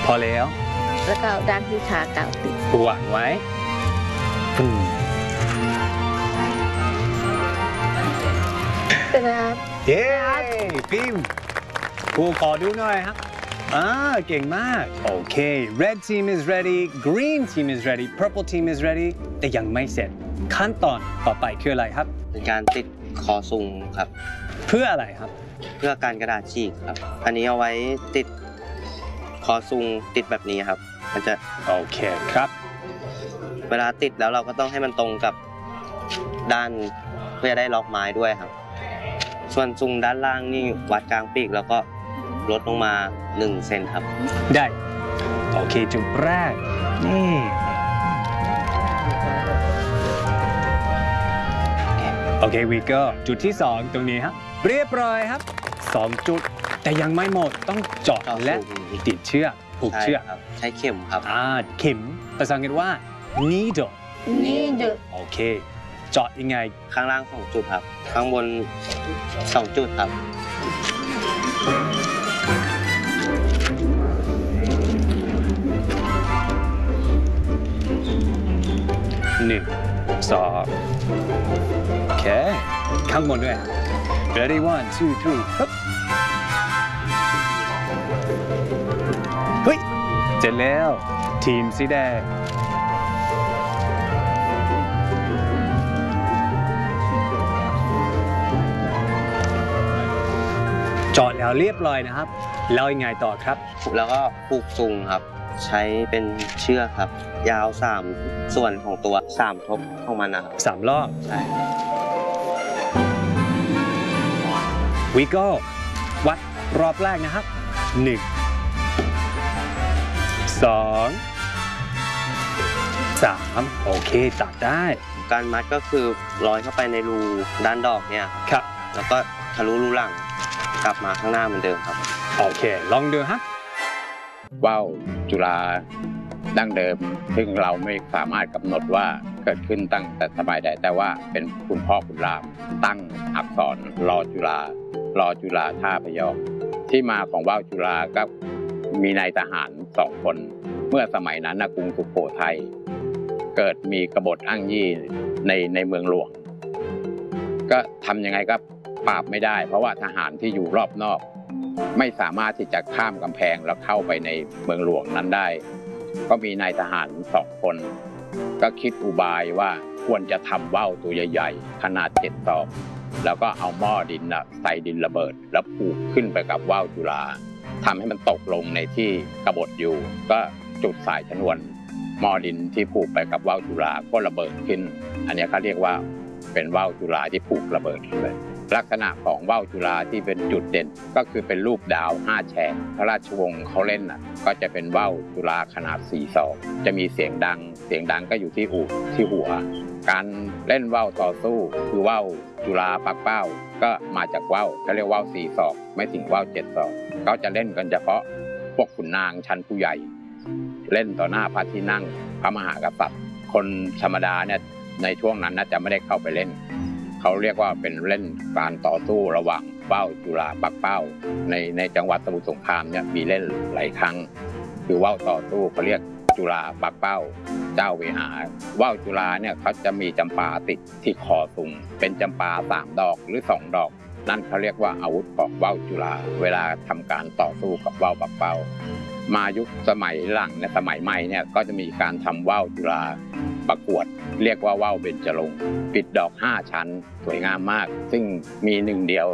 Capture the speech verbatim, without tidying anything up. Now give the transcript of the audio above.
พอแล้วแล้วก็ด้านที่ขากาวติดวางไว้เป็นไงครับเย้ฟิล์มครูขอดูหน่อยครับอ่าเก่งมากโอเค red team is ready green team is ready purple team is ready แต่ยังไม่เสร็จขั้นตอนต่อไปคืออะไรครับเป็นการติดคอซุงครับเพื่ออะไรครับเพื่อการกระดาษฉีกครับอันนี้เอาไว้ติดคอซุงติดแบบนี้ครับมันจะโอเคครับเวลาติดแล้วเราก็ต้องให้มันตรงกับด้านเพื่อได้ล็อกไม้ด้วยครับส่วนซุงด้านล่างนี่วัดกลางปีกแล้วก็ลดลงมาหนึ่งเซนครับได้โอเคจุดแรกนี่โอเควีก็จุดที่สองตรงนี้ครับเรียบร้อยครับสองจุดแต่ยังไม่หมดต้องเจาะและติดเชือกผูกเชือกครับใช้เข็มครับอ่าเข็มภาษาอังกฤษว่า needle needle โอเคเจาะยังไงข้างล่างสองจุดครับข้างบนสองจุดครับหนึ่งสองโอเคข้างบนด้วย ready one two three ฮึบเฮ้ยเสร็จแล้วทีมสีแดงเจาะแล้วเรียบร้อยนะครับแล้วยังไงต่อครับแล้วก็ผูกซุงครับใช้เป็นเชือกครับยาวสามส่วนของตัวสามทบของมันนะครับสามรอบใช่วิโก้วัดรอบแรกนะครับหนึ่งสองสามโอเคตัดได้การมัดก็คือร้อยเข้าไปในรูด้านดอกเนี่ยครับแล้วก็ทะลุรูหลังกลับมาข้างหน้าเหมือนเดิมครับโอเคลองดูครับว่าวจุฬาดั้งเดิมซึ่งเราไม่สามารถกำหนดว่าเกิดขึ้นตั้งแต่สมัยใดแต่ว่าเป็นคุณพ่อคุณรามตั้งอักษรรอจุฬารอจุฬาท่าพยอมที่มาของว่าวจุฬาก็มีนายทหารสองคนเมื่อสมัยนั้นกรุงสุโขทัยเกิดมีกบฏอ้างยี่ในในเมืองหลวงก็ทำยังไงก็ปราบไม่ได้เพราะว่าทหารที่อยู่รอบนอกไม่สามารถที่จะข้ามกำแพงแล้วเข้าไปในเมืองหลวงนั้นได้ก็มีนายทหารสองคนก็คิดอุบายว่าควรจะทำว่าวตัวใหญ่ๆขนาดเจ็ดศอกแล้วก็เอาหม้อดินใส่ดินระเบิดแล้วผูกขึ้นไปกับว่าวจุฬาทำให้มันตกลงในที่กบฏอยู่ก็จุดสายชนวนหม้อดินที่ผูกไปกับว่าวจุฬาก็ระเบิดขึ้นอันนี้เขาเรียกว่าเป็นว่าวจุฬาที่ผูกระเบิดเลยลักษณะของว่าวจุฬาที่เป็นจุดเด่นก็คือเป็นรูปดาวห้าแฉกพระราชวงศ์เขาเล่นน่ะก็จะเป็นว่าวจุฬาขนาดสี่ศอกจะมีเสียงดังเสียงดังก็อยู่ที่หูที่หัวการเล่นว่าวต่อสู้คือว่าวจุฬาปักเป้าก็มาจากว่าวเขาเรียกว่าวสี่ศอกไม่ถึงว่าวเจ็ดศอกเขาจะเล่นกันเฉพาะพวกขุนนางชั้นผู้ใหญ่เล่นต่อหน้าพระที่นั่งพระมหากษัตริย์คนธรรมดาเนี่ยในช่วงนั้นน่าจะไม่ได้เข้าไปเล่นเขาเรียกว่าเป็นเล่นการต่อสู้ระหว่างว่าวจุฬาปักเป้าในในจังหวัดสมุทรสงครามเนี่ยมีเล่นหลายครั้งคือว่าวต่อสู้เขาเรียกจุฬาปักเป้าเจ้าเวหาว่าวจุฬาเนี่ยเขาจะมีจำปาติดที่คอซุงเป็นจำปาสามดอกหรือสองดอกนั่นเขาเรียกว่าอาวุธของว่าวจุฬาเวลาทำการต่อสู้กับว่าวปักเป้ามายุคสมัยหลังในสมัยใหม่เนี่ยก็จะมีการทำว่าวจุฬาประกวดเรียกว่าว่าวเบญจรงค์ปิดดอกห้าชั้นสวยงามมากซึ่งมีหนึ่งเดียว